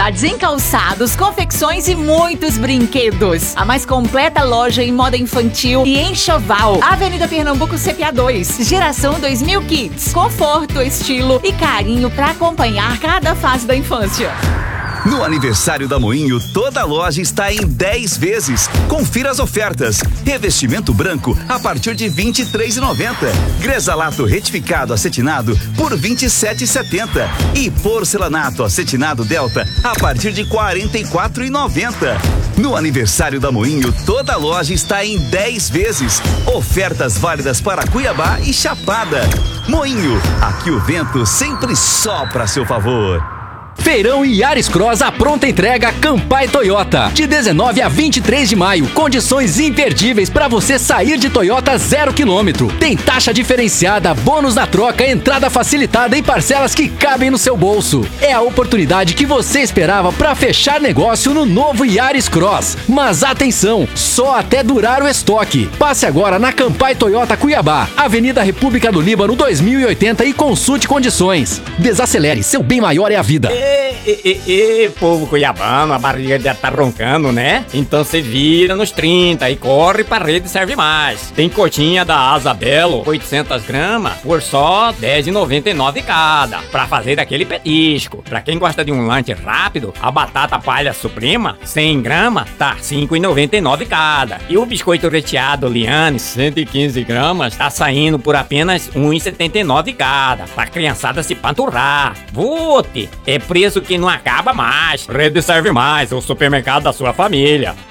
novidades em calçados, confecções e muitos brinquedos. A mais completa loja em moda infantil e enxoval. Avenida Pernambuco CPA 2, Geração 2000 Kids. Conforto, estilo e carinho para acompanhar cada fase da infância. No aniversário da Moinho, toda a loja está em 10 vezes. Confira as ofertas. Revestimento branco a partir de R$ 23,90. Gresalato retificado acetinado por R$ 27,70. E porcelanato acetinado Delta a partir de R$ 44,90. No aniversário da Moinho, toda a loja está em 10 vezes. Ofertas válidas para Cuiabá e Chapada. Moinho, aqui o vento sempre sopra a seu favor. Feirão Yaris Cross à pronta entrega Campai Toyota. De 19 a 23 de maio, condições imperdíveis para você sair de Toyota 0 km. Tem taxa diferenciada, bônus na troca, entrada facilitada em parcelas que cabem no seu bolso. É a oportunidade que você esperava para fechar negócio no novo Yaris Cross. Mas atenção, só até durar o estoque. Passe agora na Campai Toyota Cuiabá, Avenida República do Líbano 2080 e consulte condições. Desacelere, seu bem maior é a vida. Povo cuiabano, a barriga já tá roncando, né? Então você vira nos 30 e corre pra Rede Serve Mais. Tem coxinha da Asa Belo, 800 gramas, por só R$10,99 cada, pra fazer aquele petisco. Pra quem gosta de um lanche rápido, a batata palha Suprema, 100 gramas, tá R$5,99 cada. E o biscoito recheado Liane, 115 gramas, tá saindo por apenas R$1,79 cada, pra criançada se panturrar. Vote! É preço que não acaba mais. Rede Serve Mais, o supermercado da sua família.